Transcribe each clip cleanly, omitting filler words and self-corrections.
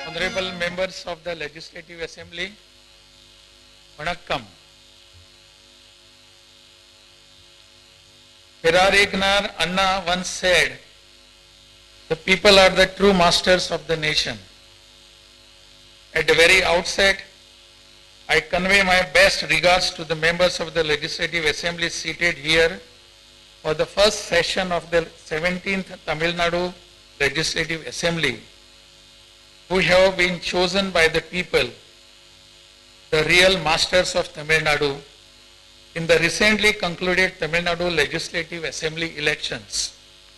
Honorable members of the Legislative Assembly, Vanakkam. Perarignar Anna once said, "The people are the true masters of the nation." At the very outset, I convey my best regards to the members of the Legislative Assembly seated here for the first session of the 17th Tamil Nadu Legislative Assembly, who have been chosen by the people, the real masters of Tamil Nadu, in the recently concluded Tamil Nadu Legislative Assembly elections.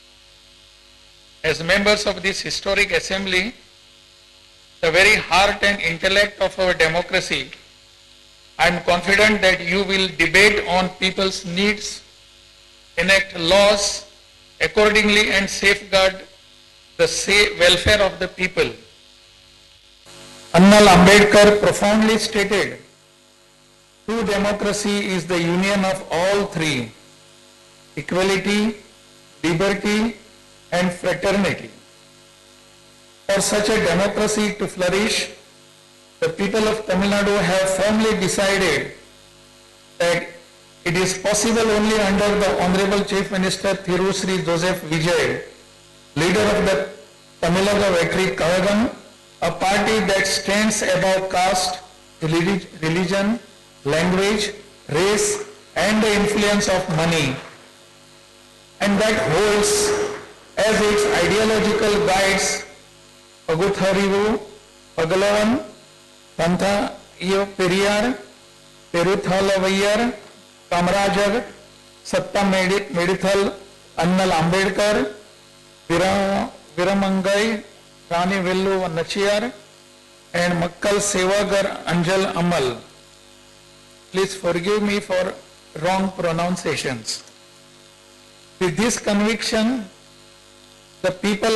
As members of this historic assembly, the very heart and intellect of our democracy, I am confident that you will debate on people's needs, enact laws accordingly, and safeguard the welfare of the people. Annal Ambedkar profoundly stated, "True democracy is the union of all three: equality, liberty, and fraternity." For such a democracy to flourish, the people of Tamil Nadu have firmly decided that it is possible only under the Honorable Chief Minister Thiru Sri Joseph Vijay, leader of the Tamilaga Vetri Kazhagam, a party that stands above caste, religion, language, race, and the influence of money, and that holds as its ideological guides Pagutharivu, Pagalavan, Pantha Iyo Periyar, Peruthalavayar, Kamarajar, Satta Medithal, Annal Ambedkar, Viramangai, Rani Vellu Nachiyar, and Makkal Sevagar Anjal Amal. Please forgive me for wrong pronunciations. With this conviction, the people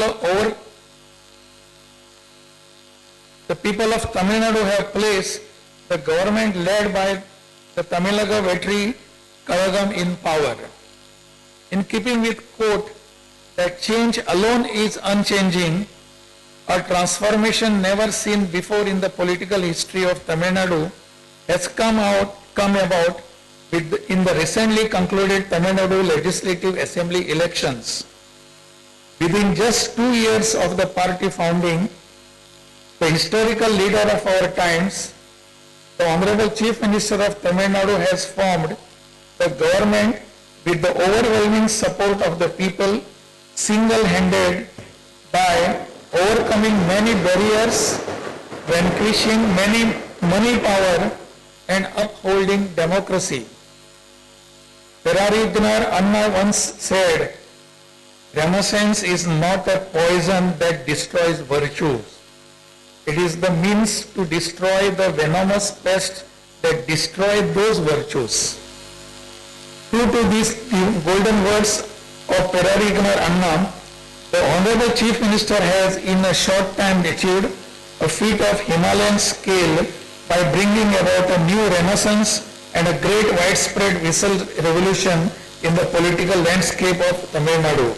of Tamil Nadu have placed the government led by the Tamilaga Vetri Kazhagam in power. In keeping with quote that change alone is unchanging, a transformation never seen before in the political history of Tamil Nadu has come about in the recently concluded Tamil Nadu Legislative Assembly elections. Within just 2 years of the party founding, the historical leader of our times, the Honorable Chief Minister of Tamil Nadu, has formed the government with the overwhelming support of the people, single-handed, by overcoming many barriers, vanquishing many money power, and upholding democracy. Perarignar Anna once said, "Renaissance is not a poison that destroys virtues. It is the means to destroy the venomous pest that destroys those virtues." True to these golden words of Perarignar Anna, the Honorable Chief Minister has in a short time achieved a feat of Himalayan scale by bringing about a new renaissance and a great widespread visual revolution in the political landscape of Tamil Nadu.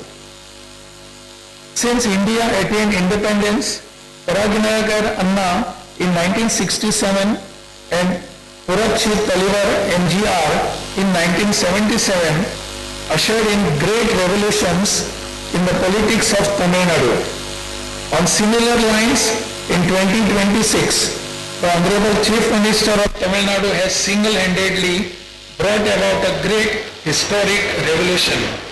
Since India attained independence, Perarignar Anna in 1967 and Puratchi Talivar MGR in 1977 ushered in great revolutions in the politics of Tamil Nadu. On similar lines, in 2026, the Honorable Chief Minister of Tamil Nadu has single-handedly brought about a great historic revolution.